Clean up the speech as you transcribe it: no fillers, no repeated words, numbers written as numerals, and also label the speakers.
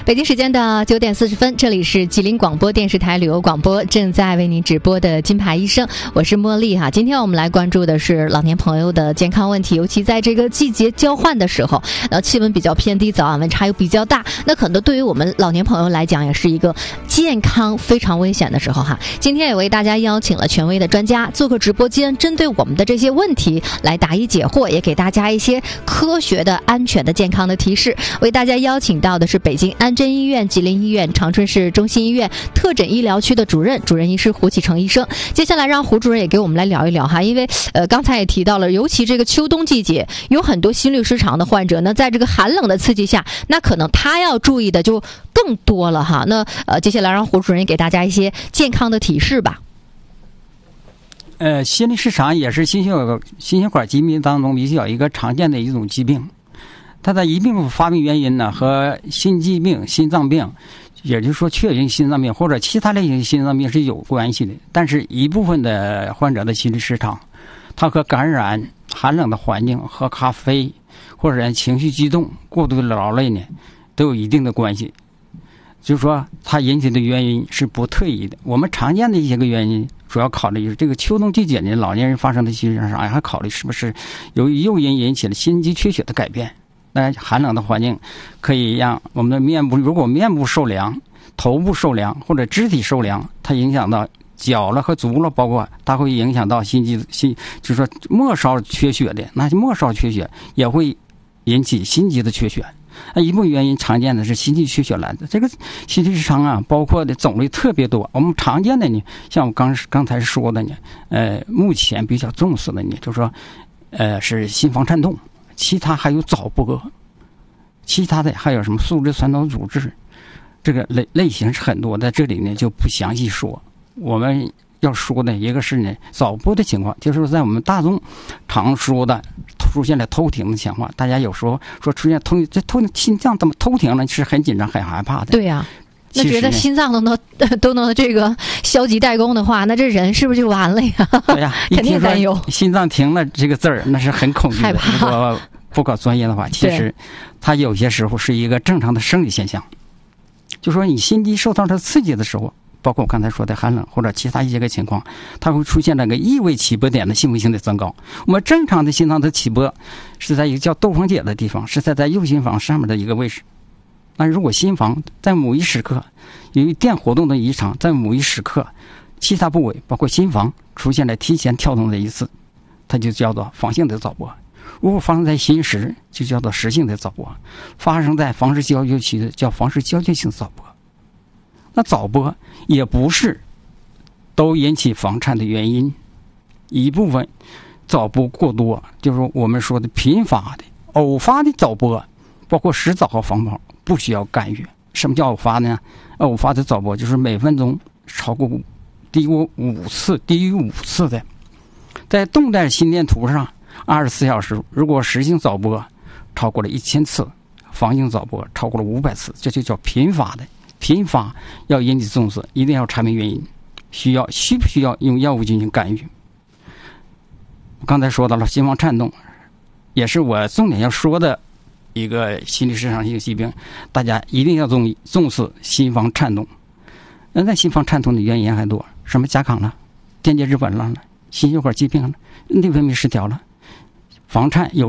Speaker 1: 北京时间的9点40分，这里是吉林广播电视台旅游广播，正在为您直播的金牌医生，我是茉莉哈。今天我们来关注的是老年朋友的健康问题，尤其在这个季节交换的时候，气温比较偏低，早晚温差又比较大，那可能对于我们老年朋友来讲，也是一个健康非常危险的时候哈。今天也为大家邀请了权威的专家做客直播间，针对我们的这些问题来答疑解惑，也给大家一些科学的、安全的、健康的提示。为大家邀请到的是北京安贞医院、吉林医院、长春市中心医院特诊医疗区的主任医师胡启成医生。接下来让胡主任也给我们来聊一聊哈，因为刚才也提到了，尤其这个秋冬季节，有很多心律失常的患者呢，在这个寒冷的刺激下，那可能他要注意的就更多了哈。那接下来让胡主任给大家一些健康的提示吧。
Speaker 2: 心律失常也是心血管疾病当中比较一个常见的一种疾病。它的一部分发病原因呢，和心肌病、心脏病，也就是说确诊心脏病或者其他类型的心脏病是有关系的。但是一部分的患者的心律失常，它和感染、寒冷的环境、喝咖啡或者情绪激动、过度的劳累呢，都有一定的关系。就是说它引起的原因是不特异的。我们常见的一些个原因，主要考虑是这个秋冬季节呢，老年人发生的心律失常，还考虑是不是由于诱因引起了心肌缺血的改变。那寒冷的环境可以让我们的面部，如果面部受凉、头部受凉或者肢体受凉，它影响到脚了和足了，包括它会影响到就是说末梢缺血的，那末梢缺血也会引起心肌的缺血。那一部分原因常见的是心肌缺血来的。这个心律失常啊，包括的种类特别多。我们常见的呢，像我刚才说的呢，目前比较重视的呢，就是说，是心房颤动。其他还有早搏，其他的还有什么素质传导阻滞，这个类型是很多，在这里呢就不详细说。我们要说的一个是呢早搏的情况，就是在我们大众常说的出现了偷停的情况，大家有时候说出现心脏怎么偷停了，是很紧张很害怕的。
Speaker 1: 对呀。那觉得心脏都能这个消极怠工的话，那这人是不是就完了呀？
Speaker 2: 对呀，
Speaker 1: 肯定担忧。
Speaker 2: 心脏停了这个字儿，那是很恐惧的。如果不搞专业的话，其实它有些时候是一个正常的生理现象。就说你心肌受到了刺激的时候，包括我刚才说的寒冷或者其他一些个情况，它会出现那个异位起搏点的兴奋性的增高。我们正常的心脏的起搏是在一个叫窦房结的地方，是在右心房上面的一个位置。那如果心房在某一时刻由于电活动的异常，在某一时刻其他部位包括心房出现了提前跳动的一次，它就叫做房性的早搏。如果发生在心室，就叫做室性的早搏。发生在房室交界区的叫房室交界性早搏。那早搏也不是都引起房颤的原因，一部分早搏过多，就是我们说的频发的偶发的早搏，包括时早和房跑不需要干预。什么叫偶发呢？偶发的早搏就是每分钟低于5次的。在动态心电图上，24小时如果时性早搏超过了1000次，房性早搏超过了500次，这就叫频发的。频发要引起重视，一定要查明原因，需不需要用药物进行干预。我刚才说到了心房颤动，也是我重点要说的一个心律失常性疾病，大家一定要重视心房颤动。那心房颤动的原因还多，什么甲亢了、电解质紊乱了、心血管疾病了、内分泌失调了、房颤有